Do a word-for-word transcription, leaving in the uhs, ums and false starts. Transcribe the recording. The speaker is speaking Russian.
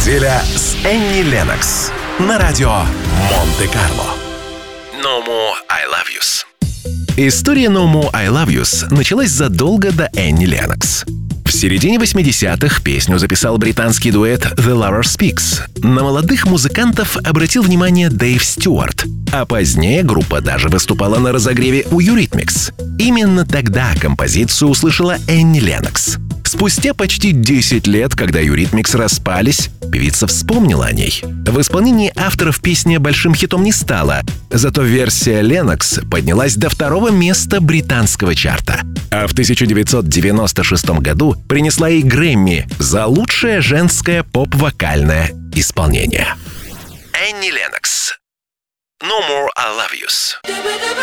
Неделя с Энни Леннокс на радио Монте-Карло. No More I Love Yous. История No More I Love Yous началась задолго до Энни Леннокс. В середине восьмидесятых песню записал британский дуэт The Lover Speaks. На молодых музыкантов обратил внимание Дэйв Стюарт, а позднее группа даже выступала на разогреве у Eurythmics. Именно тогда композицию услышала Энни Леннокс. Спустя почти десять лет, когда Eurythmics распались, певица вспомнила о ней. В исполнении авторов песня большим хитом не стала, зато версия Леннокс поднялась до второго места британского чарта. А в тысяча девятьсот девяносто шестом году принесла ей Грэмми за лучшее женское поп-вокальное исполнение. Энни Леннокс. No More I Love Yous.